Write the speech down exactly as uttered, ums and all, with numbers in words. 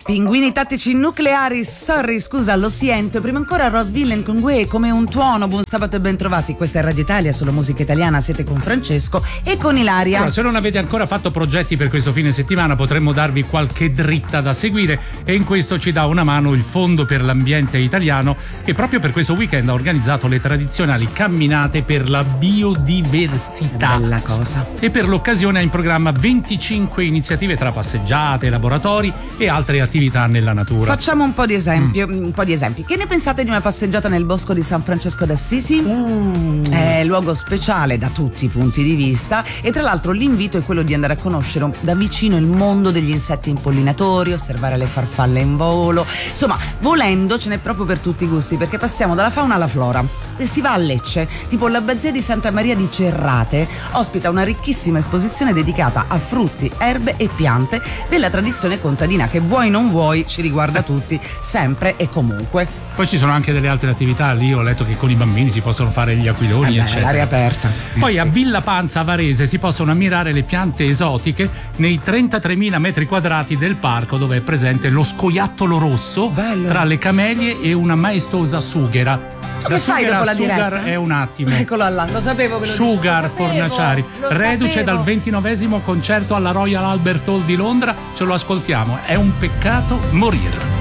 Pinguini tattici nucleari, sorry, scusa, lo sento. Prima ancora Ross Villain con Gue, come un tuono. Buon sabato e ben trovati. Questa è Radio Italia, solo musica italiana. Siete con Francesco e con Ilaria. Allora, se non avete ancora fatto progetti per questo fine settimana, potremmo darvi qualche dritta da seguire, e in questo ci dà una mano il Fondo per l'Ambiente Italiano, che proprio per questo weekend ha organizzato le tradizionali camminate per la biodiversità. Bella cosa. E per l'occasione ha in programma venticinque iniziative tra passeggiate, laboratori e altre attività nella natura. Facciamo un po' di esempi, mm. un po' di esempi. Che ne pensate di una passeggiata nel bosco di San Francesco d'Assisi? Mm. È luogo speciale da tutti i punti di vista, e tra l'altro l'invito è quello di andare a conoscere da vicino il mondo degli insetti impollinatori, osservare le farfalle in volo. Insomma, volendo ce n'è proprio per tutti i gusti, perché passiamo dalla fauna alla flora. E si va a Lecce, tipo l'abbazia di Santa Maria di Cerrate ospita una ricchissima esposizione dedicata a frutti, erbe e piante della tradizione contadina, che vuoi non vuoi ci riguarda tutti, sempre e comunque. Poi ci sono anche delle altre attività, lì ho letto che con i bambini si possono fare gli aquiloni, eh beh, eccetera. L'aria aperta. Poi sì. a Villa Panza a Varese si possono ammirare le piante esotiche nei trentatremila metri quadrati del parco, dove è presente lo scoiattolo rosso. Bello. Tra le camelie e una maestosa sughera. Tu da che fai dopo la Sugar diretta? è un attimo. Eccolo là, lo sapevo che lo Sugar dicevo, lo Fornaciari, lo reduce sapevo. dal ventinovesimo concerto alla Royal Albert Hall di Londra. Ce lo ascoltiamo, è un peccato morire.